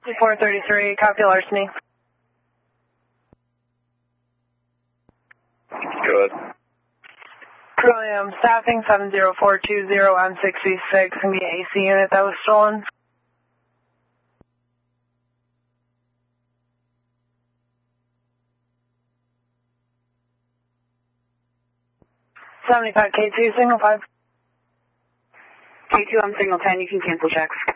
433, copy larceny. Good. Trillium, staffing 70420 on 66, and the AC unit that was stolen. K2, single 5. K2, I'm signal 10, you can cancel checks.